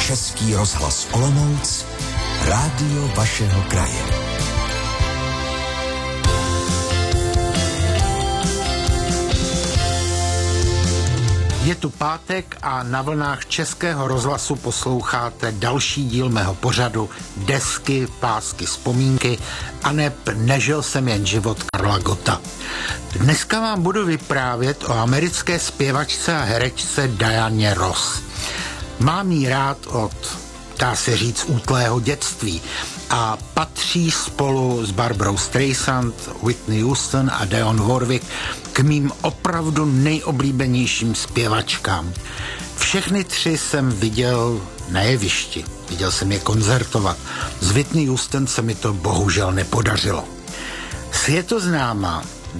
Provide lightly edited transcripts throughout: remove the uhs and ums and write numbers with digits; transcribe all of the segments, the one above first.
Český rozhlas Olomouc, rádio vašeho kraje. Je tu pátek a na vlnách Českého rozhlasu posloucháte další díl mého pořadu Desky, pásky, vzpomínky aneb Nežil jsem jen život Karla Gotta. Dneska vám budu vyprávět o americké zpěvačce a herečce Dianě Ross. Mám jí rád od, dá se říct, útlého dětství a patří spolu s Barbarou Streisand, Whitney Houston a Dionne Warwick k mým opravdu nejoblíbenějším zpěvačkám. Všechny tři jsem viděl na jevišti, viděl jsem je koncertovat. S Whitney Houston se mi to bohužel nepodařilo. Světoznámá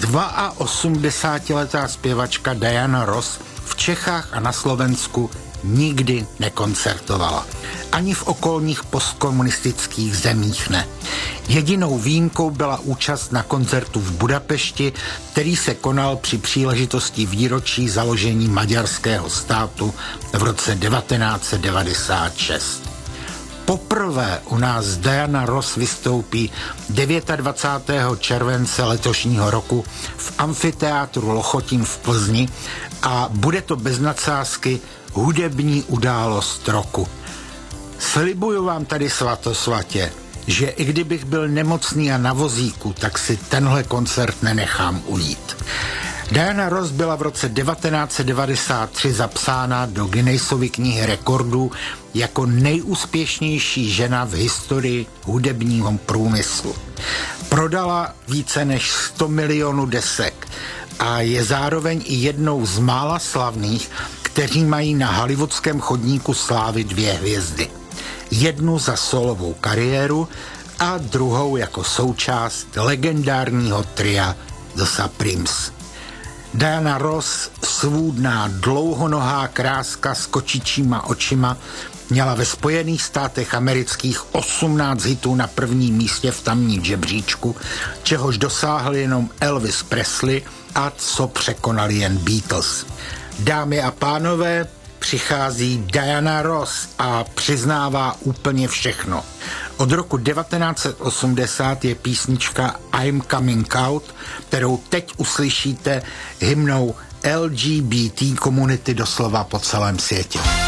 82letá zpěvačka Diana Ross v Čechách a na Slovensku nikdy nekoncertovala. Ani v okolních postkomunistických zemích ne. Jedinou výjimkou byla účast na koncertu v Budapešti, který se konal při příležitosti výročí založení maďarského státu v roce 1996. Poprvé u nás Diana Ross vystoupí 29. července letošního roku v amfiteátru Lochotín v Plzni a bude to bez nadsázky hudební událost roku. Slibuju vám tady svatosvatě, že i kdybych byl nemocný a na vozíku, tak si tenhle koncert nenechám ujít. Diana Ross byla v roce 1993 zapsána do Guinnessovy knihy rekordů jako nejúspěšnější žena v historii hudebního průmyslu. Prodala více než 100 milionů desek a je zároveň i jednou z mála slavných, kteří mají na hollywoodském chodníku slávy 2 hvězdy. Jednu za solovou kariéru a druhou jako součást legendárního tria The Supremes. Diana Ross, svůdná, dlouhonohá kráska s kočičíma očima, měla ve Spojených státech amerických 18 hitů na prvním místě v tamním žebříčku, čehož dosáhl jenom Elvis Presley a co překonali jen Beatles. Dámy a pánové, přichází Diana Ross a přiznává úplně všechno. Od roku 1980 je písnička I'm Coming Out, kterou teď uslyšíte hymnou LGBT komunity doslova po celém světě.